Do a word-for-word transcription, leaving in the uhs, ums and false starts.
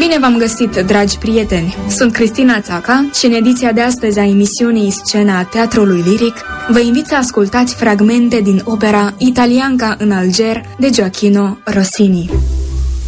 Bine v-am găsit, dragi prieteni! Sunt Cristina Țaca și în ediția de astăzi a emisiunii Scena Teatrului Liric vă invit să ascultați fragmente din opera Italianca în Alger de Gioachino Rossini.